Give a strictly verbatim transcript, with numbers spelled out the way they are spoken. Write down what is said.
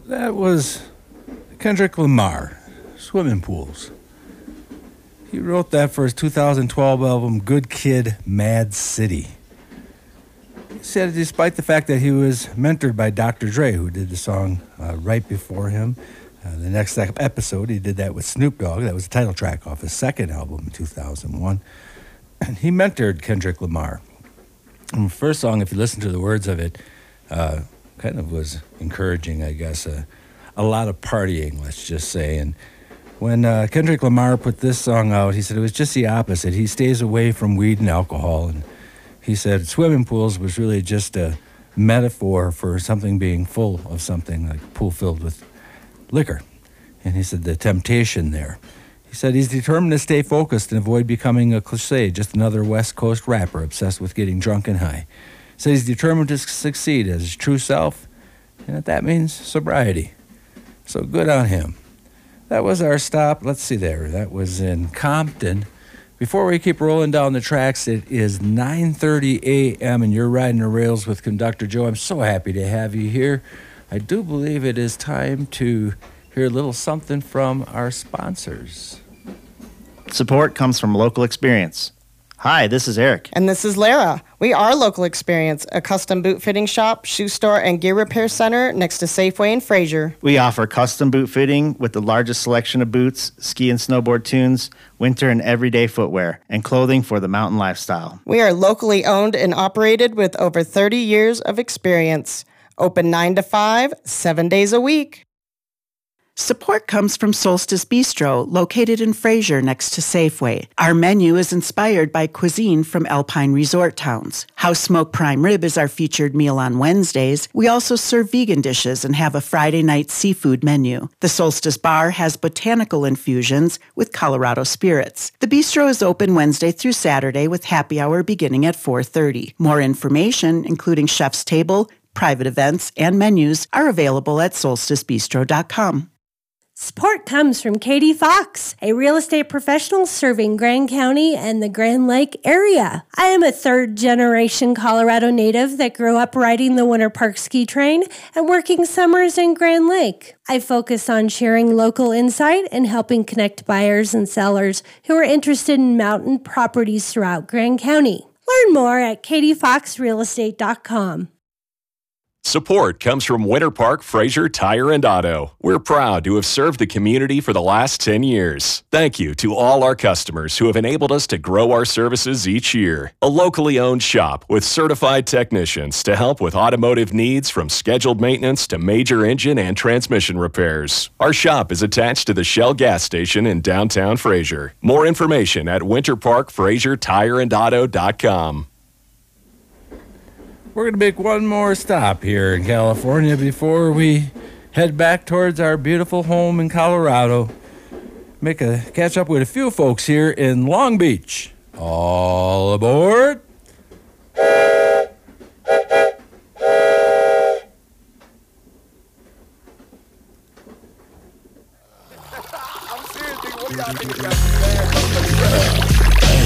That was Kendrick Lamar, Swimming Pools. He wrote that for his two thousand twelve album, Good Kid, Mad City. He said despite the fact that he was mentored by Doctor Dre, who did the song uh, right before him, uh, the next episode he did that with Snoop Dogg. That was the title track off his second album in two thousand one. And he mentored Kendrick Lamar. And the first song, if you listen to the words of it, uh, kind of was encouraging, I guess. Uh, a lot of partying, let's just say. And when uh, Kendrick Lamar put this song out, he said it was just the opposite. He stays away from weed and alcohol. And he said swimming pools was really just a metaphor for something being full of something, like a pool filled with liquor. And he said the temptation there. He said he's determined to stay focused and avoid becoming a cliche, just another West Coast rapper obsessed with getting drunk and high. He said he's determined to succeed as his true self, and that, that means sobriety. So good on him. That was our stop. Let's see there. That was in Compton. Before we keep rolling down the tracks, it is nine thirty a.m. and you're riding the rails with Conductor Joe. I'm so happy to have you here. I do believe it is time to hear a little something from our sponsors. Support comes from local experience. Hi, this is Eric. And this is Lara. We are Local Experience, a custom boot fitting shop, shoe store, and gear repair center next to Safeway in Fraser. We offer custom boot fitting with the largest selection of boots, ski and snowboard tunes, winter and everyday footwear, and clothing for the mountain lifestyle. We are locally owned and operated with over thirty years of experience. Open nine to five, seven days a week. Support comes from Solstice Bistro, located in Fraser next to Safeway. Our menu is inspired by cuisine from Alpine resort towns. House Smoked Prime Rib is our featured meal on Wednesdays. We also serve vegan dishes and have a Friday night seafood menu. The Solstice Bar has botanical infusions with Colorado spirits. The bistro is open Wednesday through Saturday with happy hour beginning at four thirty. More information, including chef's table, private events, and menus, are available at solstice bistro dot com. Support comes from Katie Fox, a real estate professional serving Grand County and the Grand Lake area. I am a third-generation Colorado native that grew up riding the Winter Park ski train and working summers in Grand Lake. I focus on sharing local insight and helping connect buyers and sellers who are interested in mountain properties throughout Grand County. Learn more at katie fox real estate dot com. Support comes from Winter Park Fraser Tire and Auto. We're proud to have served the community for the last ten years. Thank you to all our customers who have enabled us to grow our services each year. A locally owned shop with certified technicians to help with automotive needs from scheduled maintenance to major engine and transmission repairs. Our shop is attached to the Shell gas station in downtown Fraser. More information at winter park fraser tire and auto dot com. We're going to make one more stop here in California before we head back towards our beautiful home in Colorado. Make a catch up with a few folks here in Long Beach. All aboard. I'm serious, nigga. What do y'all think about